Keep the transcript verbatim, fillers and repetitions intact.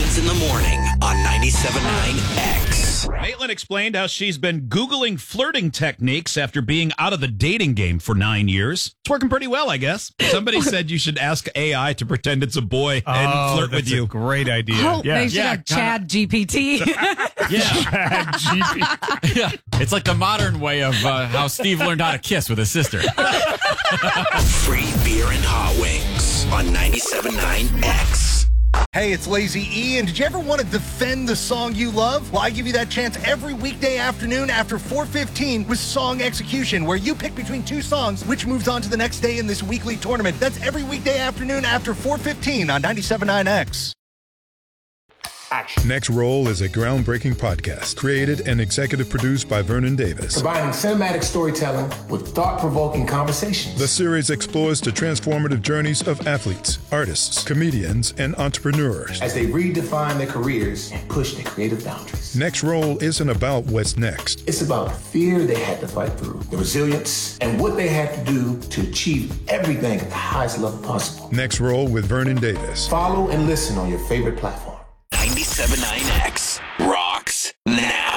happens in the morning on ninety-seven point nine X. Maitland explained how she's been Googling flirting techniques after being out of the dating game for nine years. It's working pretty well, I guess. Somebody said you should ask A I to pretend it's a boy and oh, flirt with you. A great idea. Oh, yeah. they should Yeah, have Chad G P T. Yeah. Chad G P T. Yeah, it's like the modern way of uh, how Steve learned how to kiss with his sister. Free beer and hot wings on ninety-seven point nine X. Hey, it's Lazy E, and did you ever want to defend the song you love? Well, I give you that chance every weekday afternoon after four fifteen with Song Execution, where you pick between two songs, which moves on to the next day in this weekly tournament. That's every weekday afternoon after four fifteen on ninety-seven point nine X. Action. Next Roll is a groundbreaking podcast created and executive produced by Vernon Davis. Combining cinematic storytelling with thought-provoking conversations. The series explores the transformative journeys of athletes, artists, comedians, and entrepreneurs as they redefine their careers and push their creative boundaries. Next Roll isn't about what's next. It's about the fear they had to fight through, the resilience, and what they had to do to achieve everything at the highest level possible. Next Roll with Vernon Davis. Follow and listen on your favorite platform. ninety-seven point nine X.